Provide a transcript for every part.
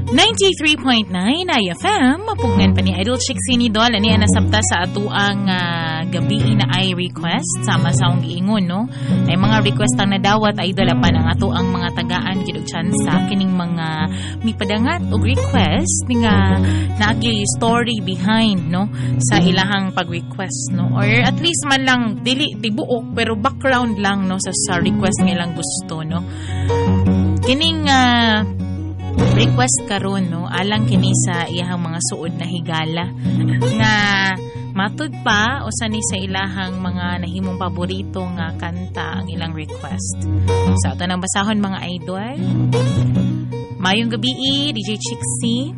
93.9 IFM, mapungan pa ni Idol Chixie ni Dol. Ani nasabta sa ato ang gabi na ay request sama sa akong giingon, no? Ay mga request ang nadawat Idol apan ang ato ang mga tagaan gid og tsansa kining mga mipadangat og request nga naagi story behind, no, sa ilahang pag-request, no, or at least man lang dili tibuok pero background lang, no, sa request nilang gusto, no. Kining request karon, no, alang kini sa iyahang mga suod na higala nga matud pa o sani sa ilahang mga nahimong paborito nga kanta ang ilang request. Sa ato nang basahon mga idol. Mayong gabi, DJ Chixie.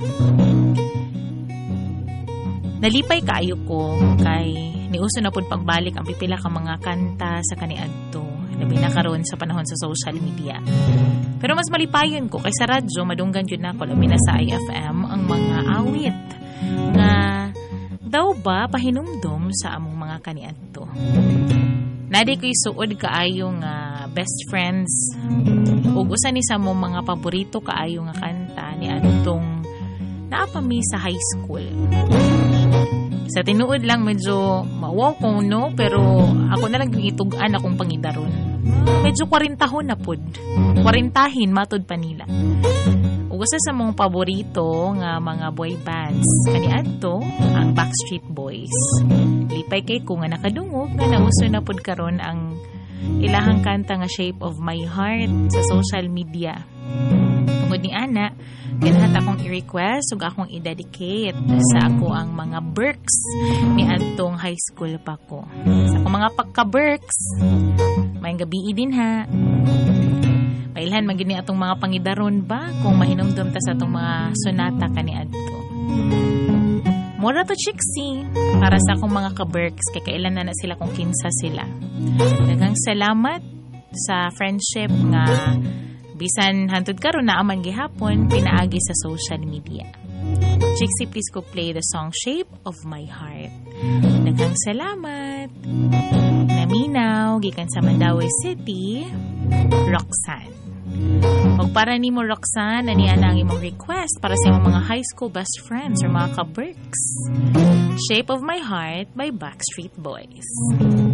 Nalipay kaayo ko kay niuso na pud pagbalik ang pipila ka mga kanta sa kaniadto. Labi na karon sa panahon sa social media. Pero mas malipayon ko kay sa radyo madunggan yun na ko labi na sa IFM ang mga awit nga daw ba pahinumdom sa among mga kaniadto. Nadi ko'y suod kaayo nga best friends ug usa ni sa among mga paborito kaayo nga kanta ni adtong naapami sa high school. Sa tinuod lang medyo mawaw ko, no, pero ako na lang gitugan akong pangidaron. Medyo 40 na pud. 40 matud pa nila. Ug usa sa mong paborito nga mga boy bands kaniadto ang Backstreet Boys. Lipay kay ko nga nakadungog nga nauso na pud karon ang ilahang kanta nga Shape of My Heart sa social media. Tungod ni ana, ganahan akong i-request ug akong i-dedicate sa ako ang mga Berks ni adtong high school pa ko. Sa akong mga pagka-Berks, may gabi din ha. Mailhan man gini atong mga pangidaron ba kung mahinumdum ta sa atong mga sonata kaniadto. Mora to Chixie para sa akong mga ka-Berks kay kailan na sila kung kinsa sila. Daghang salamat sa friendship nga bisan hantud karon na aman gihapon pinaagi sa social media. Chixie, please go play the song Shape of My Heart. Daghang salamat. Naminaw gikan sa Mandaue City, Roxanne. Og para nimo Roxanne, ani ana ang imong request para sa imong mga high school best friends or mga ka-Berks. Shape of My Heart by Backstreet Boys.